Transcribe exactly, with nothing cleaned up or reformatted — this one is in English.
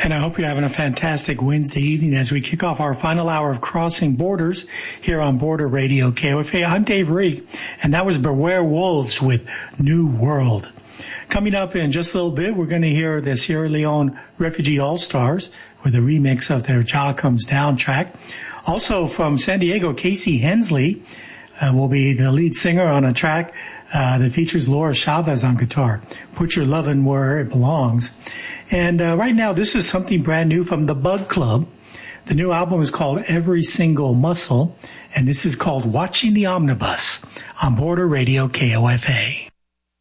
And I hope you're having a fantastic Wednesday evening as we kick off our final hour of Crossing Borders here on Border Radio K O F A. I'm Dave Reek, and that was Beware Wolves with New World. Coming up in just a little bit, we're going to hear the Sierra Leone Refugee All-Stars with a remix of their Jah Comes Down track. Also from San Diego, Casey Hensley uh, will be the lead singer on a track uh, that features Laura Chavez on guitar. Put Your Lovin' Where It Belongs. And uh, right now, this is something brand new from the Bug Club. The new album is called Every Single Muscle, and this is called Watching the Omnibus on Border Radio K O F A.